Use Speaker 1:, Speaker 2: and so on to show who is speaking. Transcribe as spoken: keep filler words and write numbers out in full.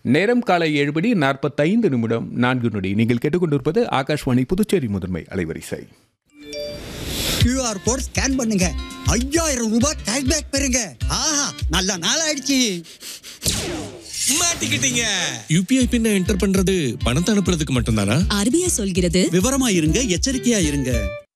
Speaker 1: நேரம் காலை ஏழு மணி நாற்பத்தைந்து நிமிடம் நான்கு நொடி. நீங்கள் கேட்டுக்கொண்டிருப்பது ஆகாஷ்வாணி புதுச்சேரி முதன்மை அலைவரிசை.
Speaker 2: கியூஆர் கோட் ஸ்கேன் பண்ணுங்க, ஐயாயிரம் ரூபாய் கேஷ்பேக் பெறுங்க. ஆஹா, நல்ல நாள் ஆயிடுச்சு.
Speaker 3: மாட்டிக்கிட்டீங்க. யூபிஐ பின்ன என்டர் பண்றது பணத்தை அனுப்புறதுக்கு மட்டும்தானா?
Speaker 4: ஆர்பிஐ சொல்கிறது
Speaker 2: விவரமா இருங்க, எச்சரிக்கையா இருங்க.